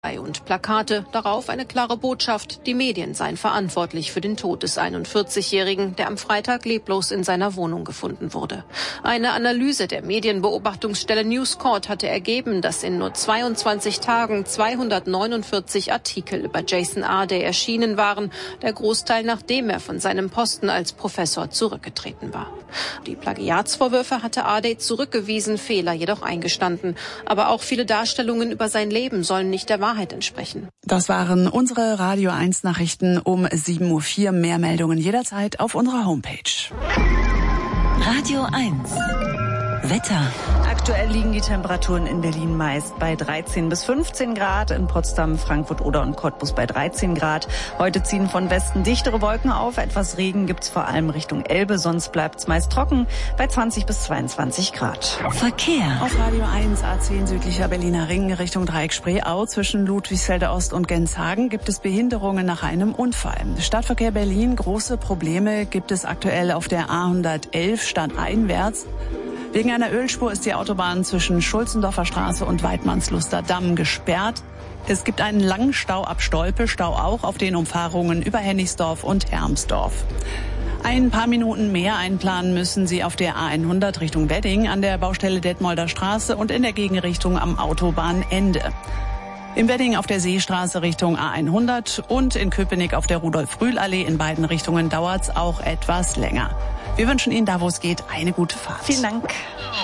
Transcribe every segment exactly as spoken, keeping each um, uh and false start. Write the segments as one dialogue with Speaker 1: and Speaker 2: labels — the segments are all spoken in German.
Speaker 1: Und Plakate, darauf eine klare Botschaft, die Medien seien verantwortlich für den Tod des einundvierzigjährigen, der am Freitag leblos in seiner Wohnung gefunden wurde. Eine Analyse der Medienbeobachtungsstelle News Corp hatte ergeben, dass in nur zweiundzwanzig Tagen zweihundertneunundvierzig Artikel über Jason Arday erschienen waren, der Großteil nachdem er von seinem Posten als Professor zurückgetreten war. Die Plagiatsvorwürfe hatte Arday zurückgewiesen, Fehler jedoch eingestanden. Aber auch viele Darstellungen über sein Leben sollen nicht der Wahrheit entsprechen.
Speaker 2: Das waren unsere Radio eins Nachrichten um sieben Uhr vier. Mehr Meldungen jederzeit auf unserer Homepage.
Speaker 3: Radio eins. Wetter.
Speaker 4: Aktuell liegen die Temperaturen in Berlin meist bei dreizehn bis fünfzehn Grad, in Potsdam, Frankfurt, Oder und Cottbus bei dreizehn Grad. Heute ziehen von Westen dichtere Wolken auf, etwas Regen gibt's vor allem Richtung Elbe, sonst bleibt's meist trocken bei zwanzig bis zweiundzwanzig Grad.
Speaker 3: Verkehr.
Speaker 2: Auf Radio eins A zehn südlicher Berliner Ring Richtung Dreieck Spreeau zwischen Ludwigsfelde Ost und Genshagen gibt es Behinderungen nach einem Unfall. Stadtverkehr Berlin, große Probleme gibt es aktuell auf der A hundertelf stadteinwärts. Wegen einer Ölspur ist die Autobahn zwischen Schulzendorfer Straße und Weidmannsluster Damm gesperrt. Es gibt einen langen Stau ab Stolpe, Stau auch auf den Umfahrungen über Hennigsdorf und Hermsdorf. Ein paar Minuten mehr einplanen müssen Sie auf der A hundert Richtung Wedding, an der Baustelle Detmolder Straße und in der Gegenrichtung am Autobahnende. In Wedding auf der Seestraße Richtung A hundert und in Köpenick auf der Rudolf-Rühl-Allee. In beiden Richtungen dauert's auch etwas länger. Wir wünschen Ihnen da, wo es geht, eine gute Fahrt.
Speaker 4: Vielen Dank.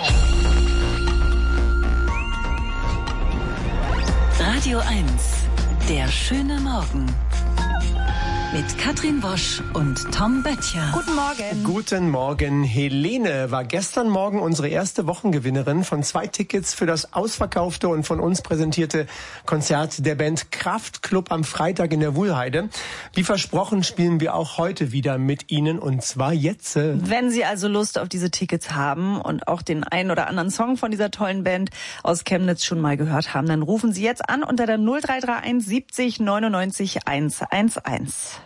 Speaker 3: Radio eins. Der schöne Morgen. Mit Katrin Wosch und Tom Böttcher.
Speaker 4: Guten Morgen.
Speaker 5: Guten Morgen. Helene war gestern Morgen unsere erste Wochengewinnerin von zwei Tickets für das ausverkaufte und von uns präsentierte Konzert der Band Kraftklub am Freitag in der Wuhlheide. Wie versprochen spielen wir auch heute wieder mit Ihnen, und zwar jetzt.
Speaker 4: Wenn Sie also Lust auf diese Tickets haben und auch den einen oder anderen Song von dieser tollen Band aus Chemnitz schon mal gehört haben, dann rufen Sie jetzt an unter der null drei drei eins siebzig neunundneunzig hundertundzehn.